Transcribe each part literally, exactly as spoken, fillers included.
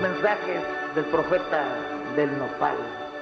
mensajes del profeta del nopal.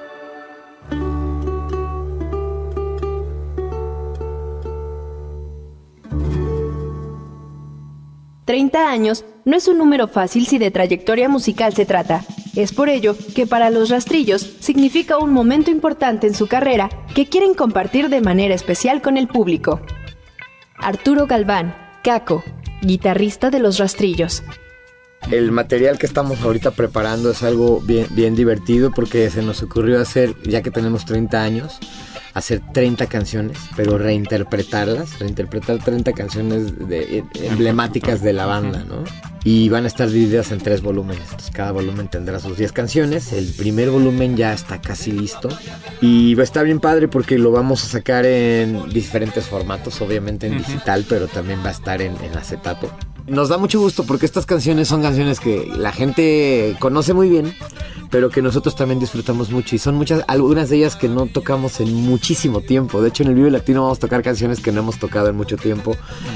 treinta años no es un número fácil si de trayectoria musical se trata. Es por ello que para los Rastrillos significa un momento importante en su carrera que quieren compartir de manera especial con el público. Arturo Galván, Caco, guitarrista de los Rastrillos. El material que estamos ahorita preparando es algo bien, bien divertido porque se nos ocurrió hacer, ya que tenemos treinta años, hacer treinta canciones, pero reinterpretarlas, reinterpretar treinta canciones de, emblemáticas de la banda, ¿no? Y van a estar divididas en tres volúmenes. Entonces cada volumen tendrá sus diez canciones. El primer volumen ya está casi listo y va a estar bien padre porque lo vamos a sacar en diferentes formatos, obviamente en uh-huh. digital, pero también va a estar en, en acetato. Nos da mucho gusto porque estas canciones son canciones que la gente conoce muy bien, pero que nosotros también disfrutamos mucho, y son muchas, algunas de ellas que no tocamos en muchísimo tiempo. De hecho, en el Vive Latino vamos a tocar canciones que no hemos tocado en mucho tiempo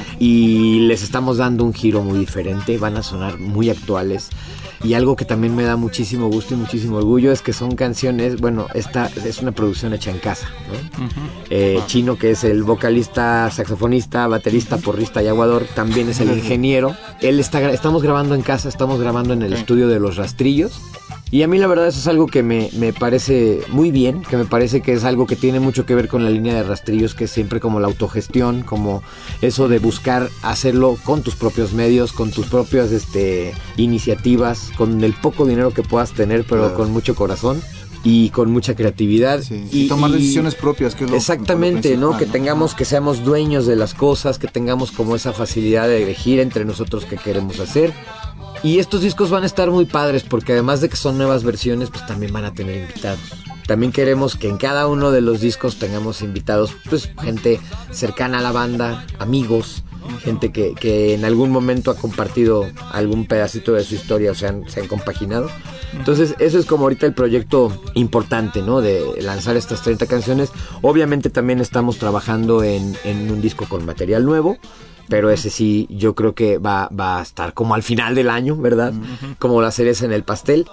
y les estamos dando un giro muy diferente, van a sonar muy actuales. Y algo que también me da muchísimo gusto y muchísimo orgullo es que son canciones, bueno, esta es una producción hecha en casa, ¿no? Uh-huh. Eh, wow. Chino, que es el vocalista, saxofonista, baterista, porrista y aguador, también es el ingeniero. Él está, estamos grabando en casa, estamos grabando en el okay. estudio de Los Rastrillos. Y a mí la verdad eso es algo que me, me parece muy bien, que me parece que es algo que tiene mucho que ver con la línea de Rastrillos, que es siempre como la autogestión, como eso de buscar hacerlo con tus propios medios, con tus propias este, iniciativas, con el poco dinero que puedas tener, pero claro. con mucho corazón y con mucha creatividad. Sí, y, y tomar y, decisiones propias, que es lo exactamente, lo ¿no? Que tengamos, ¿no? que seamos dueños de las cosas, que tengamos como esa facilidad de elegir entre nosotros qué queremos hacer. Y estos discos van a estar muy padres porque además de que son nuevas versiones, pues también van a tener invitados. También queremos que en cada uno de los discos tengamos invitados, pues gente cercana a la banda, amigos, gente que, que en algún momento ha compartido algún pedacito de su historia o se han, se han compaginado. Entonces eso es como ahorita el proyecto importante, ¿no? De lanzar estas treinta canciones. Obviamente también estamos trabajando en, en un disco con material nuevo, pero ese sí yo creo que va, va a estar como al final del año, ¿verdad? Uh-huh. Como la cereza en el pastel.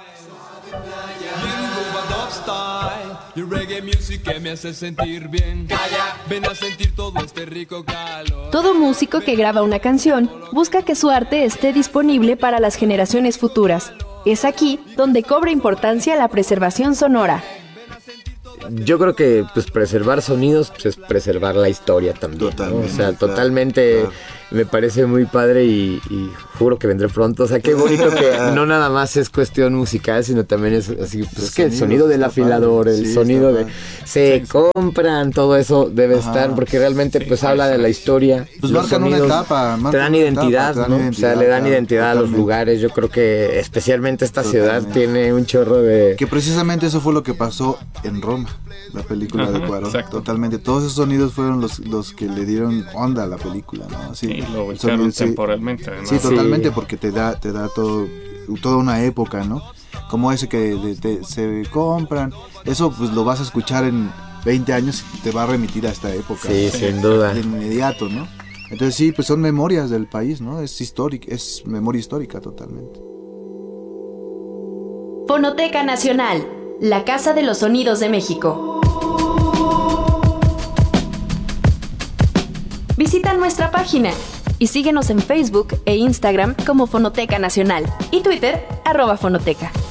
Todo músico que graba una canción busca que su arte esté disponible para las generaciones futuras. Es aquí donde cobra importancia la preservación sonora. Yo creo que pues preservar sonidos pues, es preservar la historia también, ¿no? O sea, totalmente claro. Me parece muy padre y, y juro que vendré pronto. O sea, qué bonito que no nada más es cuestión musical, sino también es así, pues el que el sonido del afilador, el sí, sonido de se sí, compran, todo eso debe Ajá. estar, porque realmente pues sí, habla de la historia. Pues marcan una etapa, marcan te dan identidad, etapa, ¿no? Identidad, o sea, le dan claro, identidad totalmente. A los lugares. Yo creo que especialmente esta totalmente. Ciudad tiene un chorro de... Que precisamente eso fue lo que pasó en Roma, la película Ajá, de Cuarón. Exacto. Totalmente, todos esos sonidos fueron los, los que le dieron onda a la película, ¿no? Sí, y lo ubicaron temporalmente. Sí, sí, totalmente, sí. Porque te da, te da todo, toda una época, ¿no? Como ese que de, de, se compran, eso pues lo vas a escuchar en veinte años y te va a remitir a esta época. Sí, ¿no? Sin duda. De inmediato, ¿no? Entonces sí, pues son memorias del país, ¿no? Es histórica, es memoria histórica totalmente. Fonoteca Nacional, la Casa de los Sonidos de México. Visita nuestra página y síguenos en Facebook e Instagram como Fonoteca Nacional y Twitter, arroba Fonoteca.